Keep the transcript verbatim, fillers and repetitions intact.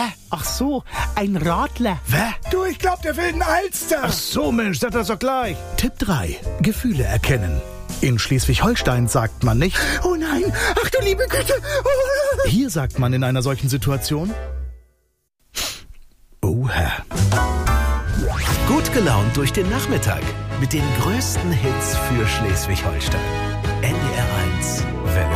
Ach so, ein Radler. Wä? Du, ich glaub, der will einen Alster. Ach so, Mensch, sag das doch gleich. Tipp drei. Gefühle erkennen. In Schleswig-Holstein sagt man nicht: Oh nein, ach du liebe Güte. Oh. Hier sagt man in einer solchen Situation: Oh Herr. Gut gelaunt durch den Nachmittag mit den größten Hits für Schleswig-Holstein.